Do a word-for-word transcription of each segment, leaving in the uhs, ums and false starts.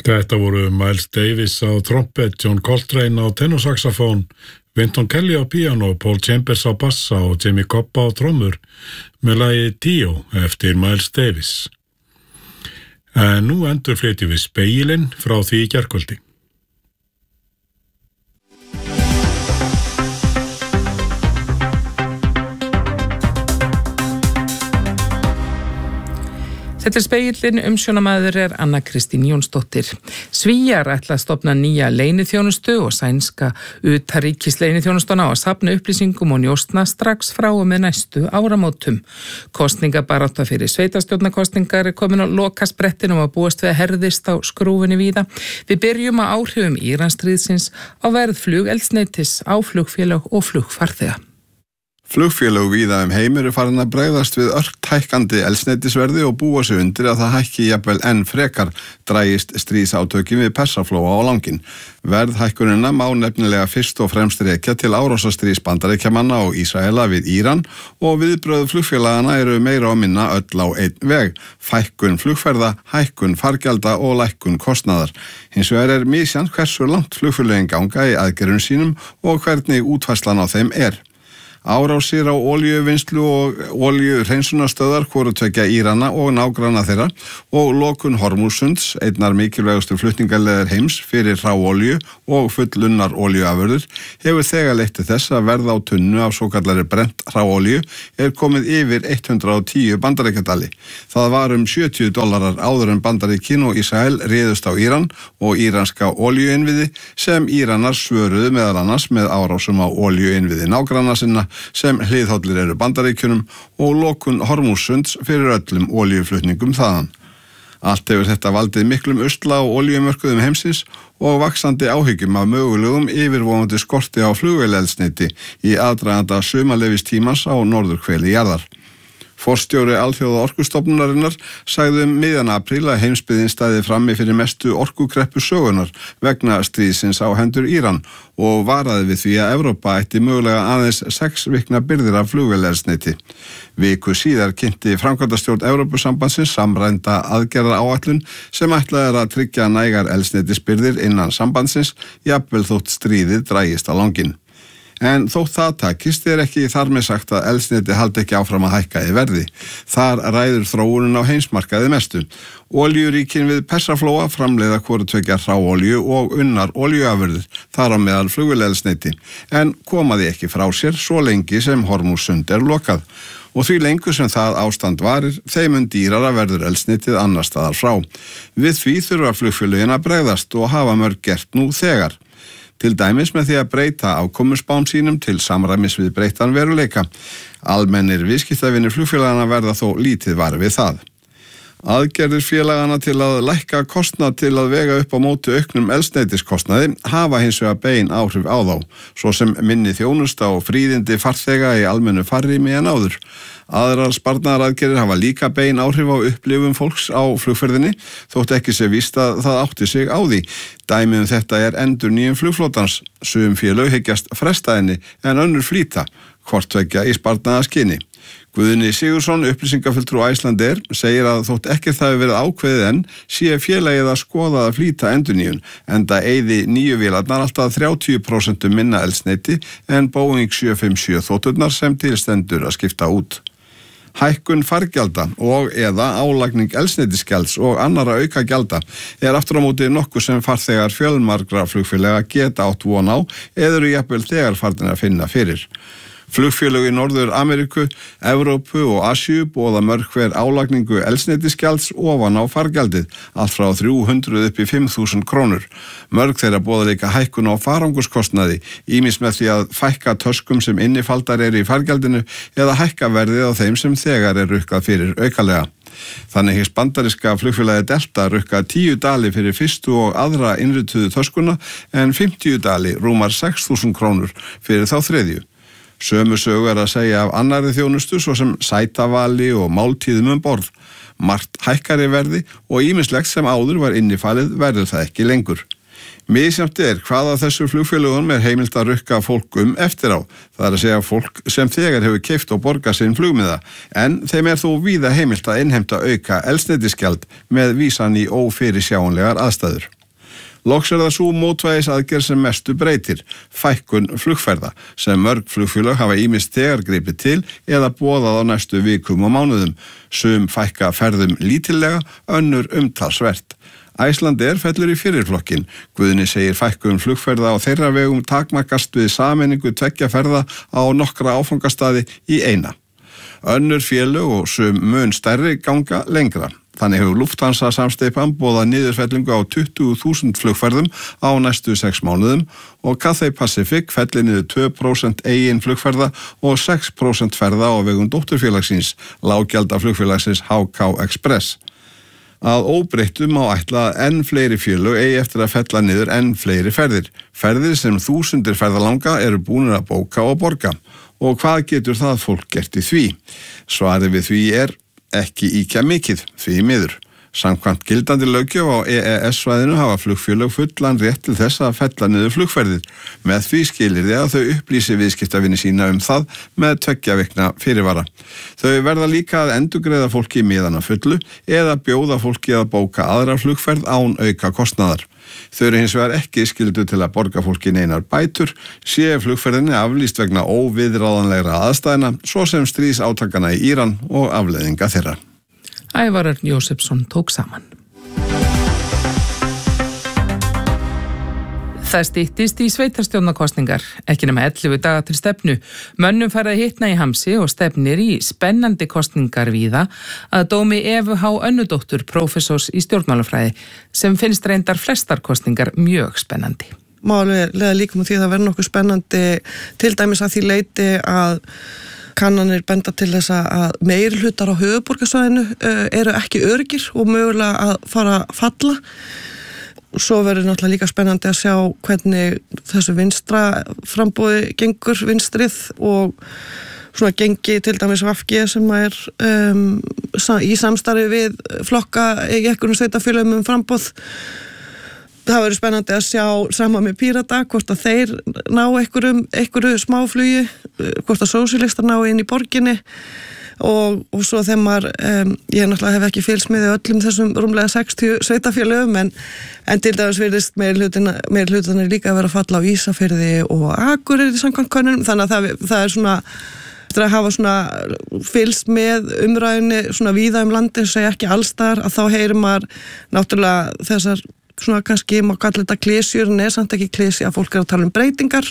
Þetta voru Miles Davis á trompet, John Coltrane á tenorsaxofón, Wynton Kelly á píano, Paul Chambers á bassa og Jimmy Cobb á trommur með lagið Tíó eftir Miles Davis. En nú endurflytjum við Spegilinn frá því í gærkvöldi. Þetta er Spegillinn, umsjónamaður er Anna Kristín Jónsdóttir. Svíar ætla að stofna nýja leyniþjónustu og sænska utanríkis leyniþjónustuna á að safna upplýsingum og njósna strax frá og með næstu áramótum. Kosningabarátta fyrir sveitarstjórnarkosningar er komin á lokasbrettinum að búast við að herðist á skrúfunni víða. Við byrjum á áhrifum Íransstríðsins á verð flugeldsneytis á flugfélög og flugfarþega. Flugfélög víða um heim eru farin að bregðast við ört hækkandi eldsneytisverði og búa sig undir að það hækki jafnvel enn frekar drægist stríðsátökin við Persaflóa á langinn. Verðhækkunina má nefnilega fyrst og fremst rekja til árásastríðs Bandaríkjamanna og Ísraela við Íran og viðbrögð flugfélagana eru meira og minna öll á einn veg. Fækkun flugferða, hækkun fargjalda og lækkun kostnaðar. Hins vegar er misjafnt hversu langt flugfélögin ganga í aðgerðum sínum og hvernig útfærslan á þeim er. Árásir á olíuvinnslu og olíuhreinsunarstöðvar hvoru tveggja Írana og nágranna þeirra og lokun Hormúsunds, einnar mikilvægustu flutningaleiðir heims fyrir hráolíu og fullunnar olíuafurðir, hefur þegar leitt til þess að verð á tunnu af svokallari brennt hráolíu er komið yfir hundrað og tíu bandaríkjadali. Það var um sjötíu dollarar áður en Bandaríkin og Ísrael réðust á Íran og íranska olíuinnviði sem Íranar svöruðu meðal annars með árásum á olíuinnviði nágranna sinna sem hliðhollir eru Bandaríkjunum og lokun Hormúsunds fyrir öllum olíuflutningum þaðan. Allt hefur þetta valdið miklum usla á olíumörkuðum heimsins og vaxandi áhyggjum af mögulegum yfirvofandi skorti á flugvélaeldsneyti í aðdraganda sumarleyfistímans á norðurhveli jarðar. Forstjóri Alþjóða orkustofnunarinnar sagði um miðjan apríl að heimsbyggðin stæði frammi fyrir mestu orkukreppu sögunar vegna stríðsins á hendur Íran og varaði við því að Evrópa ætti mögulega aðeins sex vikna birgðir af flugvélaeldsneyti. Viku síðar kynnti framkvæmdastjórn Evrópusambandsins samræmda aðgerðaráætlun sem ætlað er að tryggja nægar eldsneytisbirgðir innan sambandsins, jafnvel þótt stríðið drægist á langinn. En þótt það takist er ekki þar með sagt að eldsneyti haldi ekki áfram að hækka í verði. Þar ræður þróunin á heimsmarkaði mestu. Olíuríkin við Persaflóa framleiða hvoru tveggja hráolíu og unnar olíuafurðir, þar á meðal flugvélaeldsneyti, en komaði ekki frá sér svo lengi sem Hormúsund er lokað. Og því lengur sem það ástand varir, þeim mun dýrara verður eldsneytið annar staðar frá. Við því þurfa flugfélögin að bregðast og hafa mörg gert nú þegar. Til dæmis með því að breyta afkomuspám sínum til samræmis við breyttan veruleika. Almennir viðskiptavinir flugfélagana verða þó lítið var við það. Aðgerðir félagana til að lækka kostnað til að vega upp á móti auknum eldsneytiskostnaði hafa hins vegar bein áhrif á þá, svo sem minni þjónusta og fríðindi farþega í almennu farrými en áður. Aðrar sparnaðaraðgerðir hafa líka bein áhrif á upplifun fólks á flugferðinni, þótt ekki sé víst að það átti sig á því. Dæmi um þetta er endurnýjun flugflotans. Sum félög hyggjast fresta henni en önnur flýta, hvort tveggja í sparnaðarskyni. Guðni Sigurðsson, upplýsingafulltrúi Icelandair, segir að þótt ekkert hafi verið ákveðið enn sé félagið að skoða að flýta endurnýjun, enda eyði nýju vélarnar alltaf þrjátíu prósent minna eldsneyti en Boeing sjö fimm sjö þoturnar sem tilstendur að skipta út. Hækkun fargjalda og eða álagning eldsneytisgjalds og annara auka gjalda er aftur á móti nokkuð sem farþegar fjölmargra flugfélaga geta átt von á eða eru jafnvel þegar farnir að finna fyrir. Flugfélög í Norður Ameríku, Evrópu og Asíu boða mörg hver álagningu eldsneytisgjalds ofan á fargjaldið, allt frá þrjú hundruð upp í fimm þúsund krónur. Mörg þeirra boða líka hækkun á farangurskostnaði, ýmis með því að fækka töskum sem innifaldar eru í fargjaldinu eða hækka verðið á þeim sem þegar er rukkað fyrir aukalega. Þannig hyggst bandaríska flugfélagið Delta rukka tíu dali fyrir fyrstu og aðra innrituðu töskuna en fimmtíu dali rúmar sex þúsund krónur fyrir þá þriðju. Sömu sögu er að segja af annarri þjónustu svo sem sætavali og máltíðum um borð. Margt hækkari verði og ýmislegt sem áður var innifalið verður það ekki lengur. Misjafnt er hvað af þessu flugfélögum er heimilt að rukka fólk um eftir á. Það er að segja fólk sem þegar hefur keypt og borgað sinn flugmiða, en þeim er þó víða heimilt að innheimta auka eldsneytisgjald með vísan í ófyrirsjáanlegar aðstæður. Loks er það svo mótvægis aðgerð sem mestu breytir, fækkun flugferða, sem mörg flugfélög hafa ýmist þegar gripið til eða boðað á næstu vikum og mánuðum. Sum fækka ferðum lítillega, önnur umtalsvert. Icelandair fellur í fyrirflokkin. Guðni segir fækkun flugferða á þeirra vegum takmarkast við sameiningu tveggja ferða á nokkra áfangastaði í eina. Önnur félög og sum mun stærri ganga lengra. Þannig hefur Lufthansa samsteypan boðað niðurfellingu á tuttugu þúsund flugferðum á næstu sex mánuðum og Cathay Pacific fellir niður tvö prósent eigin flugferða og sex prósent ferða á vegum dótturfélagsins, lággjaldar flugfélagsins H K Express. Að óbreyttu má ætla að enn fleiri félög eigi eftir að fella niður enn fleiri ferðir. Ferðir sem þúsundir ferðalanga eru búnir að bóka og borga. Og hvað getur það fólk gert í því? Svarið við því er ekki ýkja mikið, því miður. Samkvæmt gildandi löggjöf á E E S-svæðinu hafa flugfélög fullan rétt til þess að fella niður flugferðir. Með því skilyrði að þau upplýsi viðskiptavinni sína um það með tveggja vikna fyrirvara. Þau verða líka að endurgreiða fólki miðana fullu eða bjóða fólki að bóka aðra flugferð án auka kostnaðar. Þau eru hins vegar ekki skyldu til að borga fólki neinar bætur, sé flugferðinni aflýst vegna óviðráðanlegra aðstæðna, svo sem stríðsátakana í Íran og afleiðinga þeirra. Ævar Örn Jósefsson tók saman. Það styttist í sveitarstjórnarkosningar, ekki nema ellefu daga til stefnu. Mönnum farið að hitna í hamsi og stefnir í spennandi kosningar víða að dómi Evu H. Önnudóttur, prófessors í stjórnmálafræði, sem finnst reyndar flestar kosningar mjög spennandi. Málið leða líka með því að það verður nokkuð spennandi, til dæmis að því leyti að kannanir benda til þess að meiri hlutar á höfuðborgarsvæðinu eru ekki öruggir og mögulega að fara að falla. Svo verður náttúrulega líka spennandi að sjá hvernig þessu vinstra frambóði gengur vinstrið og svona gengi til dæmis V G sem er um, í samstarfi við flokka í einhverjum sveitarfélögum um frambóð. Það verður spennandi að sjá saman með Pírata hvort að þeir ná einhverjum, einhverju smáflugi, hvort að sósíalistar ná inn í borginni og, og svo þegar maður, um, ég náttúrulega hef ekki fylgst með öllum þessum rúmlega sextíu sveitafélögum en, en til dæmis virðist meiri hlutinni líka að vera að falla á Ísafirði og Akureyri í samkvæmt könnunum, þannig að það, það er svona eftir að hafa svona fylgst með umræðunni svona víða um landið, segja ekki allstar, að þá heyrir maður náttúrulega þessar svona kannski má kalla þetta klísjur en er samt ekki klísja að fólk er að tala um breytingar.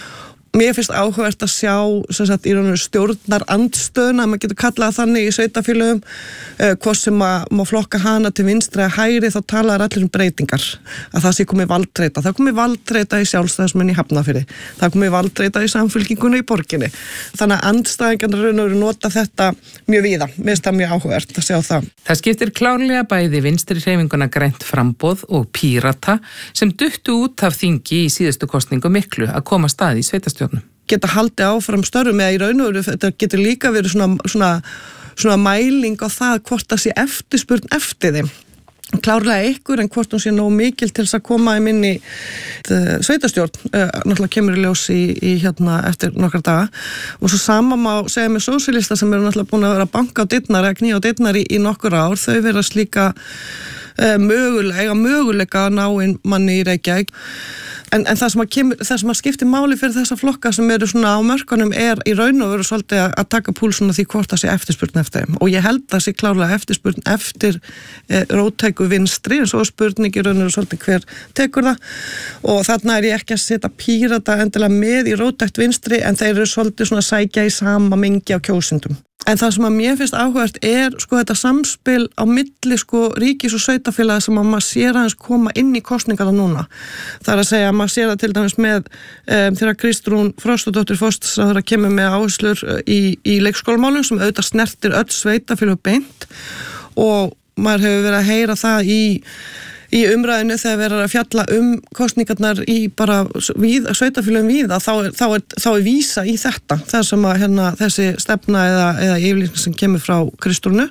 Mér finnst áhugavert að sjá sem sagt, í rauninu stjórnar andstöðuna, maður getur kallað þannig í sveitafélögum, uh, hvort sem að má flokka hana til vinstri að hægri, þá talaður allir um breytingar, að það sé komið valdreita. Það komið valdreita í Sjálfstæðismenn í Hafnarfirði, það komið valdreita í Samfylkingunni í borginni. Þannig að andstæðingarnir rauninu nota þetta mjög víða. Mér finnst það mjög áhugavert að sjá það. Það skiptir klárlega bæði vinstri hreyfinguna Grænt framboð og Pírata sem duttu út af þingi í síðustu kosningu miklu að koma stað í sveitarstjórn. Geta haldið áfram störfum eða í raun og veru þetta getur líka verið svona, svona, svona mæling á það hvort það sé eftirspurn eftir þeim. Klárlega ykkur en hvort hún sé nóg mikil til þess að koma í minni sveitarstjórn, uh, náttúrulega kemur í ljós í, í hérna eftir nokkra daga og svo sama má segja með sósíalista sem eru náttúrulega búin að vera að banka á dyrnar eða knýja á dyrnar í, í nokkur ár, þau verast líka uh, mögulega, mögulega að ná inn manni í Reykjavík. En, en það sem að kemur, það sem að skipti máli fyrir þessa flokka sem eru svona á mörkunum er í raun og veru svolítið að, að taka púlsuna því hvort það sé eftirspurn eftir þeim. Og ég held að það sé klárlega eftirspurn eftir e, róttæku vinstri, en svo spurningi raun og veru svolítið hver tekur það. Og þarna er ég ekki að setja Pírata endilega með í róttækt vinstri, en þeir eru svolítið svona sækja í sama mengi af kjósendum. En það sem að mér finnst áhugavert er sko þetta samspil á milli sko ríkis og sveitafélaga sem að maður sér aðeins koma inn í kosningarna núna. Það er að segja að maður sér það til dæmis með um, þegar Kristrún Frostadóttir forsætisráðherra kemur með áherslur í, í leikskólamálum sem auðvitað snertir öll sveitafélög beint og maður hefur verið að heyra það í í umræðinu þegar við erum að fjalla um kosningarnar í bara við, sveitafélögum víða, þá er, þá, er, þá er vísa í þetta, það sem að hérna, þessi stefna eða, eða yfirlýsing sem kemur frá Kristrúnu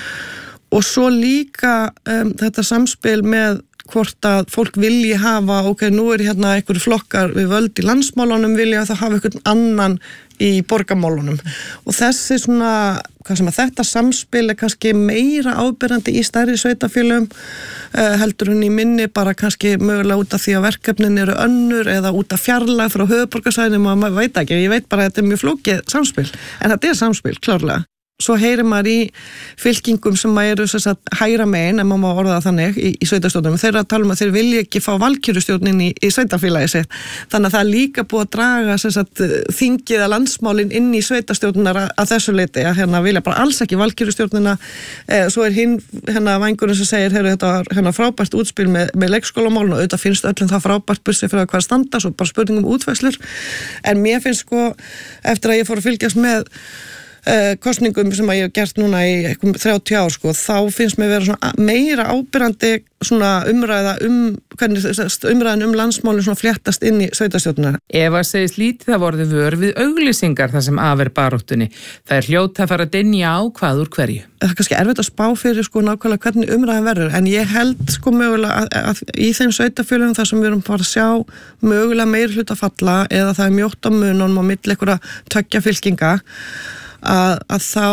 og svo líka um, þetta samspil með hvort að fólk vilji hafa, ok, nú er hérna einhverju flokkar við völd í landsmálunum, vilja að það hafa einhvern annan í borgarmálunum og þessi svona, hvað sem að þetta samspil er kannski meira áberandi í stærri sveitafélögum heldur hún í minni bara kannski mögulega út af því að verkefnin eru önnur eða út af fjarlæg frá höfuðborgarsvæðinu og maður veit ekki, ég veit bara að þetta er mjög flókið samspil, en þetta er samspil, klárlega. Svo heyrir maður í fylkingum sem eru sagt, hægra megin, en maður má orða það þannig, í, í sveitarstjórnum. Þeir eru að tala um að þeir vilja ekki fá valkyrjustjórnin í, í sveitarfélagi sitt. Þannig að það er líka búið að draga sagt, þingið að landsmálin inn í sveitarstjórnunar að, að þessu leiti. Að hérna vilja bara alls ekki valkyrjustjórnina. Eh, svo er hinn hérna vængurinn sem segir, heyrðu þetta var hérna, frábært útspil með, með leikskólamálun og auðvitað finnst öllum það frábært bursi fyrir að hvað standa, svo bara spurningum útfæslur. En mér finnst sko, eftir að ég fór að fylgjast með kostningum sem að ég hef gert núna í þrjátíu ár sko, þá finnst mér vera svona meira ábyrrandi svona umræða um hvernig umræðan um landsmálin svona fléttast inn í sveitarstjórnina. Eva segist lítið að vorði vör við auglýsingar þar sem af er baráttunni. Það er hljóta að fara að dynja á hvað úr hverju. Það er kannski erfitt að spá fyrir sko nákvæmlega hvernig umræðan verður, en ég held sko mögulega að, að í þeim sveitarfélögum þar sem við erum bara að sjá mögulega meir hluta falla eða það er mjótt á mununum á milli einhverja tveggja fylkinga Að, að þá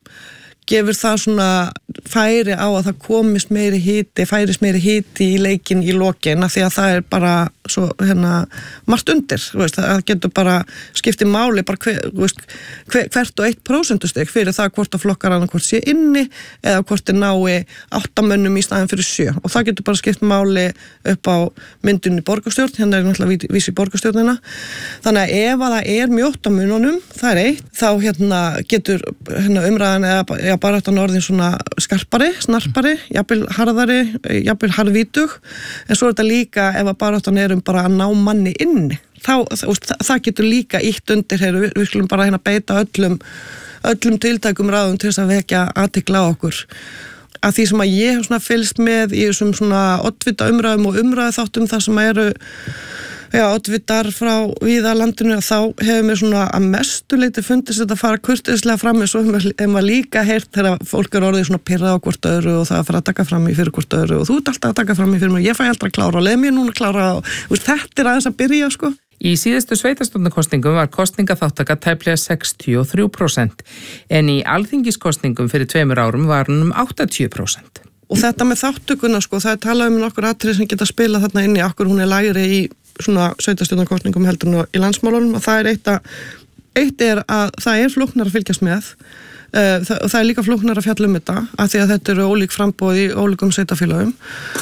gefur það svona færi á að það komist meiri hiti, færis meiri hiti í leikin í lokin af því að það er bara svo hérna margt undir, veist, það getur bara skipti máli bara hver, veist, hver, hvert og eitt prósentustig fyrir það hvort að flokkar annað sé inni eða hvort er nái áttamönnum í staðin fyrir sjö og það getur bara skipt máli upp á myndunni borgarstjórn, hérna er náttúrulega vísi borgarstjórnina, þannig að ef að það er mjótt á mununum, það er eitt, þá hérna getur hérna, umræðan eða já, bara þetta orðin svona skarpari, snarpari, jafnvel harðari, jafnvel harðvítug, en svo er þetta líka ef að baráttan er um bara að ná manni inni. Þá, það, það getur líka ítt undir, heyru, við, við skulum bara hérna beita öllum, öllum tiltækum ráðum til þess að vekja athygli á okkur. Að því sem að ég hef svona fylgst með í þessum svona oddvita umræðum og umræðu þáttum þar sem eru Já, oddvitar frá víða landinu þá hefur mér svona að mestu leyti fundist þetta að fara kurteislega fram eins og ef maður líka heyrt þegar fólk er orðið svona pirrað á hvort öðru og það að fara að taka fram í fyrir hvort öðru og þú ert alltaf að taka fram í fyrir mér, ég fæ alltaf að klára og leið mér núna að klára og veist, þetta er aðeins að byrja sko. Í síðustu sveitarstjórnarkosningum var kosningaþátttaka tæplega sextíu og þrjú prósent en í alþingiskosningum fyrir tveimur árum var hún um áttatíu prósent. Og þetta með þáttökuna sko, það er talað um nokkur atriði sem geta spilað þarna inni, akkur hún er lægri í svona sveitarstjórnarkosningum heldur nú í landsmálunum og það er eitt að eitt er að það er flóknar að fylgjast með uh, það, og það er líka flóknar að fjalla um þetta af því að þetta eru ólík framboð í ólíkum sveitarfélögum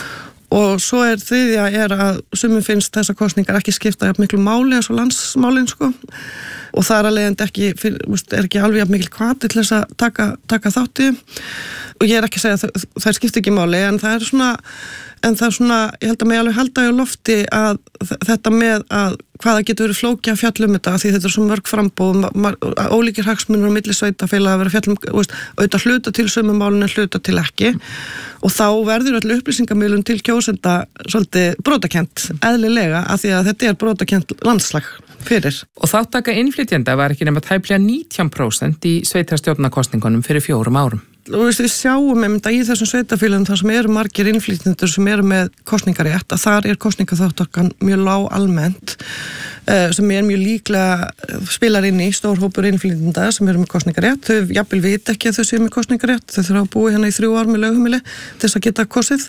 og svo er þriðja er að sumum finnst þessar kosningar ekki skipta jafn miklu máli eins og landsmálin sko og það er að leiðandi ekki, er ekki alveg jafn mikil hvati til þess að taka, taka þátti og ég er ekki að segja að það, það skipta ekki máli en það er svona En það er svona, ég held að mig alveg halda á lofti að þetta með að hvaða getur verið flókja að fjalla um þetta því þetta er svo mörg frambóð, ólíkir hagsmunir og milli sveitafélaga að vera fjalla um, veist, auðvitað hluta til sömu málun en hluta til ekki og þá verður allir upplýsingamilun til kjósenda svolítið brotakent, eðlilega af því að þetta er brotakent landslag fyrir. Og þáttaka innflytjenda var ekki nema tæplega nítján prósent í sveitarstjórnarkosningunum fyrir fjórum árum. Og við sjáum einmitt að í þessum sveitafélagum þar sem eru margir innflytjendur sem eru með kosningarétt að þar er kosningaþátttakan mjög lág almennt sem er mjög líklega spilar inn í stór hópur innflytjenda sem eru með kosningarétt. Þau jafnvel vita ekki að þau séu með kosningarétt, þau þurfa að búa hérna í þrjú ár með lögheimili til þess að geta kosið.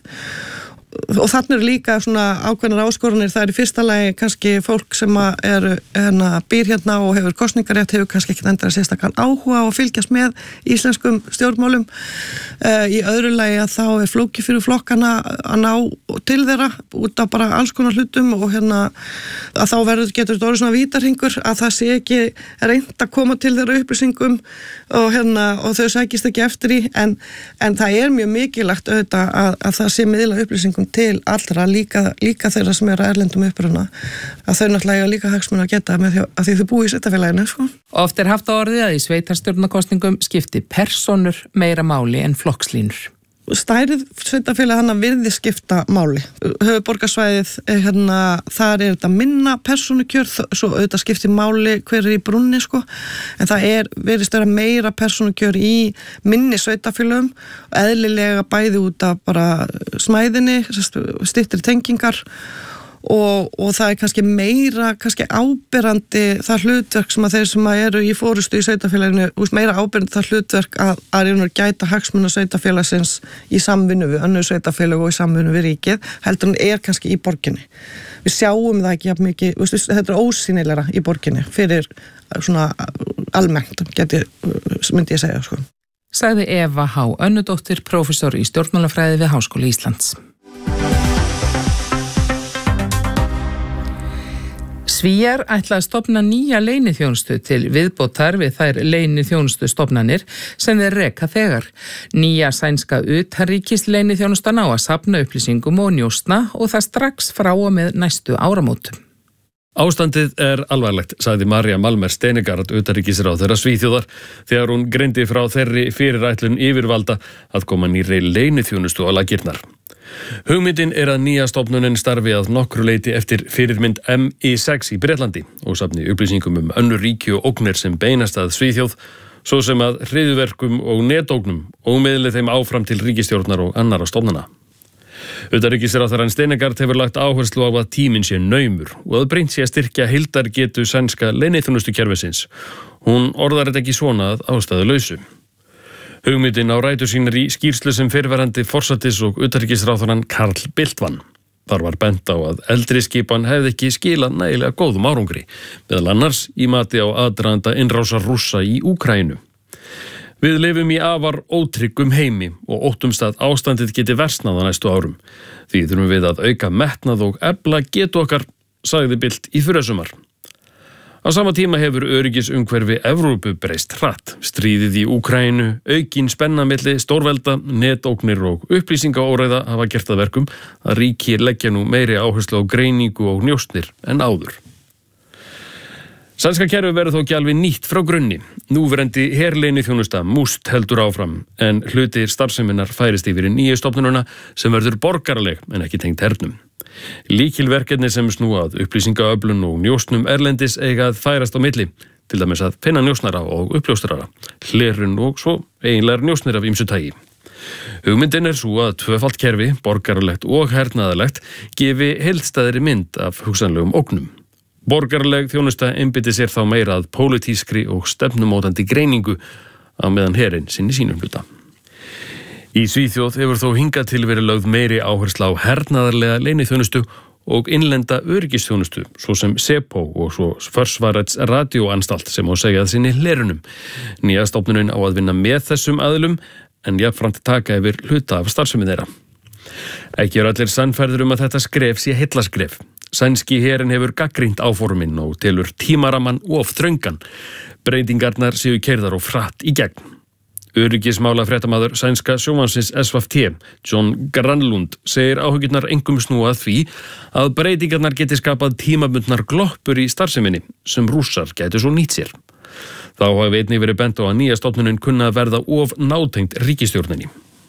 Og þannig eru líka svona ákveðnar áskoranir, það er í fyrsta lagi kannski fólk sem er hérna, býr hérna og hefur kosningarétt, hefur kannski ekki endur að sérstakann áhuga og fylgjast með íslenskum stjórnmálum. Uh, í öðru lagi að þá er flóki fyrir flokkana að ná til þeirra út af bara alls konar hlutum og hérna að þá verður getur þetta orðið svona vítarhingur að það sé ekki reynt að koma til þeirra upplýsingum og hérna og þau sækist ekki eftir í en, en það er mjög mikilvægt auðvitað að, að það sé miðla upplýsingum til allra líka, líka þeirra sem eru erlendum uppruna að þau náttúrulega líka hagsmuna að geta með því að þau búi í sveitafélaginu sko. Oft er haft á orðið að í sveitarstjórnarkosningum skipti persónur meira máli en flokkslínur. Stærið sveitafélag hann að virði skipta máli. Höfuðborgarsvæðið hérna, þar er þetta minna persónukjör, svo auðvitað skipti máli hver er í brunni sko, en það er virðist vera meira persónukjör í minni sveitafélagum, eðlilega bæði út af bara smæðinni, styttri tengingar og, og það er kannski meira kannski áberandi það hlutverk sem að þeir sem að eru í fórustu í sveitarfélaginu, meira áberandi það hlutverk að, að reyna að gæta hagsmuna sveitarfélagsins í samvinnu við önnur sveitarfélag og í samvinnu við ríkið, heldur hann er kannski í borginni. Við sjáum það ekki jafn mikið, þetta er ósýnilegra í borginni fyrir svona almennt, geti, myndi ég segja, sko. Sagði Eva H. Önnudóttir, prófessor í stjórnmálafræði við Háskóla Íslands. Svíar ætla að stofna nýja leyniþjónustu til viðbótar við þær leyniþjónustu stofnanir sem þeir reka þegar. Nýja sænska utanríkis leyniþjónustan á að safna upplýsingum og njósna og það strax frá og með næstu áramótum. Ástandið er alvarlegt, sagði María Malmer Stenegaard utanríkisráðherra Svíþjóðar þegar hún greindi frá þeirri fyrirætlun yfirvalda að koma nýrri leyniþjónustu á laggirnar. Hugmyndin er að nýja stofnunin starfi að nokkru leyti eftir fyrirmynd M I sex í Bretlandi og safni upplýsingum um önnur ríki og ógnir sem beinast að Svíþjóð, svo sem að hryðjuverkum og netógnum og miðli þeim áfram til ríkisstjórnar og annarra stofnana. Utanríkisráðherrann Stenegaard hefur lagt áherslu á að tíminn sé naumur og að brýnt sé að styrkja heildargetu sænska leyniþjónustukerfisins. Hún orðar þetta ekki svona að ástæðulausu. Hugmyndin á rætur sínar í skýrslu sem fyrrverandi forsætis- og utanríkisráðherrann Carl Bildt vann. Þar var bent á að eldri skipan hefði ekki skilað nægilega góðum árangri, meðal annars í mati á aðdraganda innrásar Rússa í Úkraínu. Við lifum í afar ótryggum heimi og óttumst að ástandið geti versnað á næstu árum. Því þurfum við að auka metnað og efla getu okkar, sagði Bildt í fyrrasumar. Á sama tíma hefur öryggisumhverfi Evrópu breyst hratt. Stríðið í Úkraínu, aukin spenna milli stórvelda, netógnir og upplýsingaóreiða hafa gert að verkum að ríki leggja nú meiri áherslu á greiningu og njósnir en áður. Sænska kerfi verður þó ekki alveg nýtt frá grunni. Núverandi herleyniþjónusta MÚST heldur áfram, en hluti starfseminnar færist yfir í nýju stofnununa sem verður borgaraleg en ekki tengt hernum. Lykilverkefni sem snúa að upplýsingaöflun og njósnum erlendis eiga að færast á milli, til dæmis að finna njósnara og uppljóstrara, hlerun og svo eiginlegar njósnir af ýmsu tagi. Hugmyndin er svo að tvöfalt kerfi, borgaralegt og hernaðarlegt, gefi heildstæðri mynd af hugsanlegum ógnum. Borgarleg þjónusta einbytti sér þá meira að pólitískri og stefnumótandi greiningu á meðan herinn sinni sínum hluta. Í Svíþjóð hefur þó hingað til verið lögð meiri áhersla á hernaðarlega leyniþjónustu og innlenda öryggisþjónustu, svo sem SEPO og svo Försvarets radioanstalt sem á segja að sinni hlerunum. Nýja stofnunin á að vinna með þessum aðilum en jafnframt taka yfir hluta af starfsemi þeirra. Ekki er allir sannfærður um að þetta skref sé heillarskref. Sænski herinn hefur gagnrýnt áformin og telur tímaramann of þröngan. Breytingarnar séu keyrðar og fratt í gegn. Öryggismála fréttamaður sænska sjónvarpsins S V T, John Granlund, segir áhyggjurnar engum snúa að því að breytingarnar geti skapað tímabundnar gloppur í starfseminni sem Rússar gætu svo nýtt sér. Þá hafi einnig verið bent á að nýja stofnunin kunna verða of nátengt ríkisstjórninni.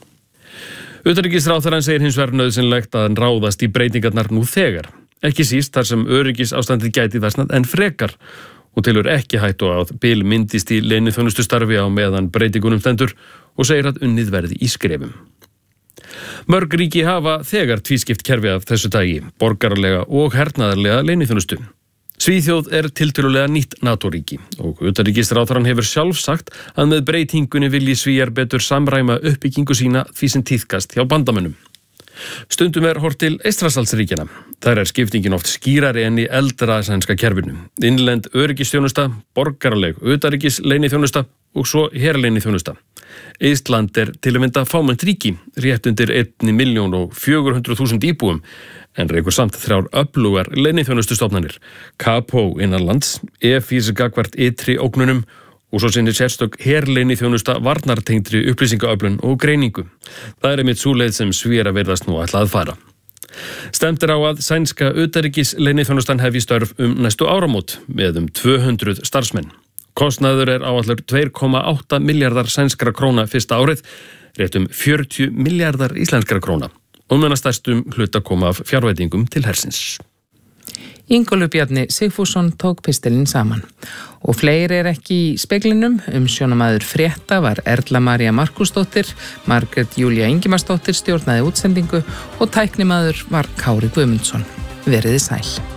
Utanríkisráðherrann segir hins vegar nauðsynlegt að ráðast í breytingarnar nú þegar. Ekki síst þar sem öryggisástandið gæti versnað en frekar og telur ekki hættu að bil myndist í leyniþjónustustarfi á meðan breytingunum stendur og segir að unnið verði í skrefum. Mörg ríki hafa þegar tvískipt kerfi af þessu tagi, borgaralega og hernaðarlega leyniþjónustu. Svíþjóð er tiltölulega nýtt NATO-ríki og utanríkisráðherrann hefur sjálf sagt að með breytingunni vilji Svíar betur samræma uppbyggingu sína því sem tíðkast hjá bandamönnum. Stundum er hort til Eystrasaltsríkjana. Þar er skiptingin oft skýrari enn í eldra sænska kerfinu. Innlend öryggisþjónusta, borgaraleg utanríkis leyniþjónusta og svo herleyniþjónusta. Ísland er til að mynda fámennt ríki, rétt undir einni milljón og fjögur hundruð þúsund íbúum, en reykur samt þrjár öflugar leyniþjónustustofnanir, Kapó innanlands, E F I S gagvart ytri ógnunum og svo sinnir sérstök herleyniþjónusta varnartengdri upplýsingaöflun og greiningu. Það er einmitt sú leið sem Svíar virðast nú ætla að fara. Stemt er á að sænska utanríkis leyniþjónustan hefji störf um næstu áramót með um tvö hundruð starfsmenn. Kostnaður er áætlur tvö komma átta milljarðar sænskra króna fyrsta árið, rétt um fjörutíu milljarðar íslenskra króna. Og meðan stærstum hluta koma af fjárveitingum til hersins. Ingólfur Bjarni Sigfússon tók pistilinn saman. Og fleiri er ekki í speglinum. Umsjónamaður frétta var Erla María Markúsdóttir, Margrét Júlía Ingimarsdóttir stjórnaði útsendingu og tæknimaður var Kári Guðmundsson. Veriði sæl.